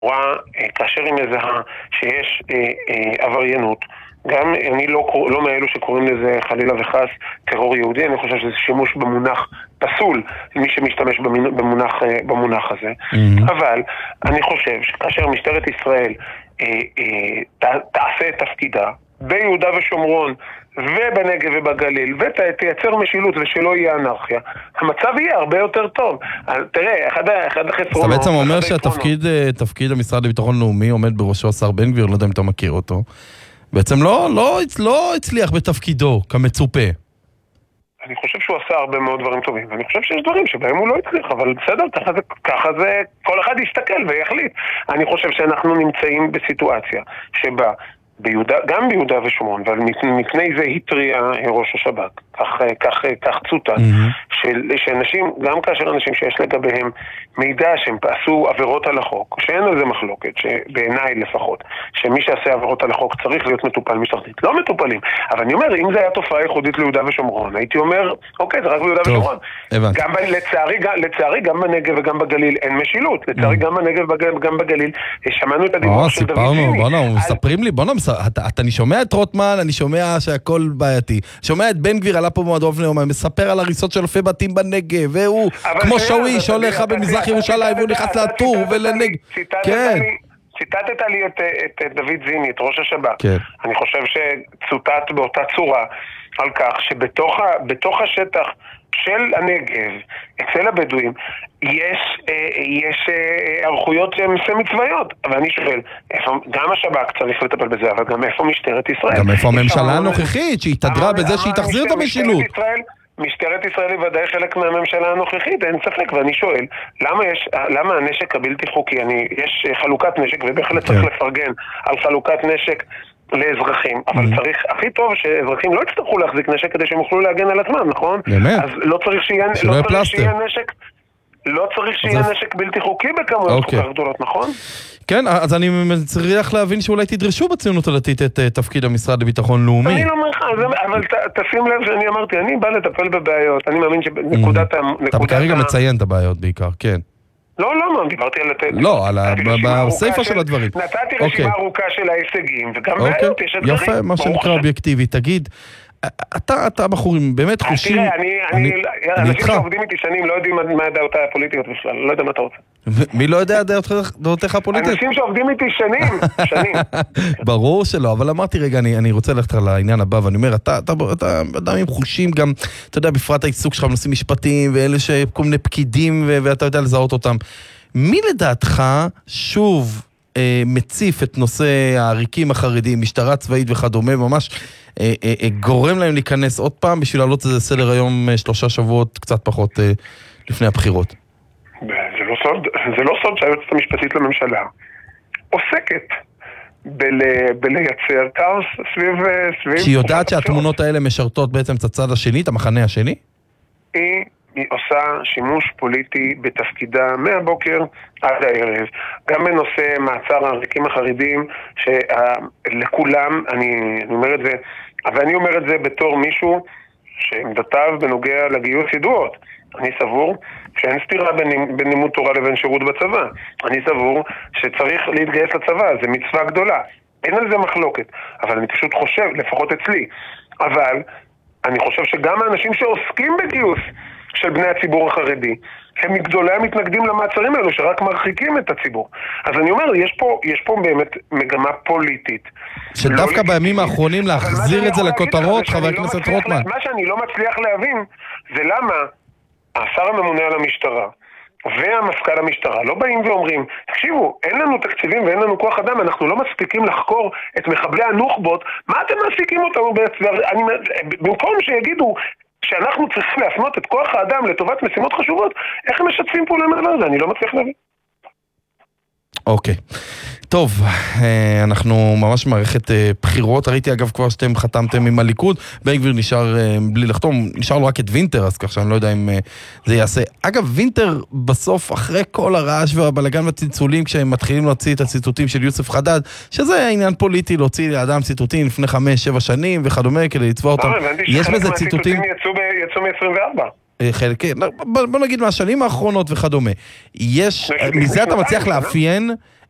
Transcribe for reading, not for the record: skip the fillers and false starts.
כאשר היא מזהה שיש עבריינות, גם אני לא מאלו שקוראים לזה חלילה וחס טרור יהודי, אני חושב שזה שימוש במונח פסול, מי שמשתמש במונח הזה. אבל אני חושב שכאשר משטרת ישראל תעשה את תפקידה ביהודה ושומרון ובנגב ובגליל ותייצר משילות ושלא יהיה אנרכיה, המצב יהיה הרבה יותר טוב. תראה, אחד החסרונות... אתה בעצם אומר שהתפקיד המשרד לביטחון לאומי עומד בראשו השר בן גביר, לא יודע אם אתה מכיר אותו, בעצם לא הצליח בתפקידו כמצופה. אני חושב שהוא עשה הרבה מאוד דברים טובים, ואני חושב שיש דברים שבהם הוא לא הצליח, אבל בסדר, ככה זה, כל אחד יסתכל ויחליט. אני חושב שאנחנו נמצאים בסיטואציה שבה גם ביהודה ושומרון, אבל מפני זה התריע ראש השב"כ, כך צוטט, שאנשים, גם כאשר אנשים שיש לגביהם מידע שהם עשו עבירות על החוק, שאין על זה מחלוקת, שבעיניי לפחות, שמי שעשה עבירות על החוק צריך להיות מטופל משטרתית, לא מטופלים. אבל אני אומר, אם זה היה תופעה ייחודית ליהודה ושומרון, הייתי אומר, אוקיי, זה רק ביהודה ושומרון. לצערי, גם בנגב וגם בגליל אין משילות. לצערי, גם בנגב וגם בגליל, שמענו את הדיבור של דוד ציני. מספרים לי, אני שומע את רוטמן, אני שומע שהכל בעייתי. שומע את בן גביר עלה פה במועדון לפני יומיים, מספר על הריסות של אלפי בתים בנגב, והוא כמו שוויש הולך במזרח ירושלים, והוא נכנס לאטור ולנגב. ציטטת לי את דוד ציני, את ראש השב"כ. אני חושב שצוטט באותה צורה על כך שבתוך השטח של הנגב, אצל הבדואים, יש ערכויות שהן סמי-צבאיות. אבל אני שואל, גם השב"כ צריך לטפל בזה, אבל גם איפה משטרת ישראל? גם איפה הממשלה הנוכחית, שהיא תדרה בזה שהיא תחזיר את המשילות? משטרת ישראל היא ודאי חלק מהממשלה הנוכחית, אין ספק, ואני שואל, למה הנשק הבלתי חוקי? יש חלוקת נשק, ובהחלט צריך לפרגן על חלוקת נשק לאזרחים, אבל צריך, הכי טוב שאזרחים לא יצטרכו להחזיק נשק כדי שהם יוכלו להגן על עצמם, נכון? באמת? אז לא צריך שיהיה נשק בלתי חוקי בכמויות כל כך גדולות, נכון? כן, אז אני צריך להבין שאולי תדרשו בציונות הדתית את תפקיד המשרד לביטחון לאומי. אני לא אומר לך, אבל תשים לב שאני אמרתי, אני בא לטפל בבעיות, אני מאמין שנקודת... אתה כרגע מציין את הבעיות בעיקר, כן. לא, דיברתי על... לא, על הסיפה של הדברים. נתתי רשימה ארוכה של ההישגים, וגם בעיות יש הדברים. יפה, מה שנקרא אובייקטיבי. תגיד, אתה בחורים באמת חושים... תראה, אנשים שעובדים איתי שנים לא יודעים מה דעותיי הפוליטיות בכלל, לא יודע מה אתה רוצה. מי לא יודע דעותיך הפוליטיות? אנשים שעובדים איתי שנים. ברור שלא, אבל אמרתי רגע, אני רוצה ללכת על העניין הבא, ואני אומר, אתה אדם עם חושים גם, אתה יודע, בפרט העיסוק שלך בנושאים משפטיים, ואלה שכל מיני פקידים, ואתה יודע לזהות אותם. מי לדעתך, שוב, מציף את נושא העריקים החרדים, משטרה צבאית וכדומה, ממש גורם להם להיכנס עוד פעם, בשביל לעלות איזה סדר היום 3 שבועות, קצת פחות לפני הבחירות? זה לא סוד שהיועצת המשפטית לממשלה עוסקת בלייצר כאוס סביב... שהיא יודעת שהתמונות האלה משרתות בעצם את הצד השני, את המחנה השני? היא עושה שימוש פוליטי בתפקידה מהבוקר עד הערב. גם בנושא מעצר העריקים החרדים, שלכולם, אני אומר את זה, אבל אני אומר את זה בתור מישהו שעמדותיו בנוגע לגיוס ידועות. אני סבור שאין סתירה בין לימוד תורה לבין שירות בצבא. אני סבור שצריך להתגייס לצבא, זה מצווה גדולה. אין על זה מחלוקת, אבל אני פשוט חושב, לפחות אצלי, אבל אני חושב שגם האנשים שעוסקים בגיוס של בני הציבור החרדי, הם מגדולי המתנגדים למעצרים האלו, שרק מרחיקים את הציבור. אז אני אומר, יש פה באמת מגמה פוליטית. שדווקא בימים האחרונים להחזיר את זה לכותרות, חבר הכנסת רוטמן. מה שאני לא מצליח להבין, זה למה השר הממונה על המשטרה והמפכ"ל המשטרה לא באים ואומרים, תקשיבו, אין לנו תקציבים ואין לנו כוח אדם, אנחנו לא מספיקים לחקור את מחבלי הנוח'בות, מה אתם מעסיקים אותנו? במקום שיגידו שאנחנו צריכים להפנות את כוח האדם לטובת משימות חשובות, איך הם משתפים פעולה מעבר לזה? אני לא מצליח להבין. אוקיי. טוב, אנחנו ממש מערכת בחירות, ראיתי אגב כבר שאתם חתמתם עם הליכוד, בן גביר נשאר בלי לחתום, נשאר לו רק את וינטר, אז כך שאני לא יודע אם זה יעשה. אגב, וינטר בסוף, אחרי כל הרעש והבלגן והצלצולים, כשהם מתחילים להוציא את הציטוטים של יוסף חדד, שזה עניין פוליטי, להוציא לאדם ציטוטים לפני 5-7 שנים וכדומה, כדי לצבוע אותם. יש בזה ציטוטים יצאו מ-24. בוא נגיד מהשנים האחרונות וכדומה. מזה אתה מצליח לאפיין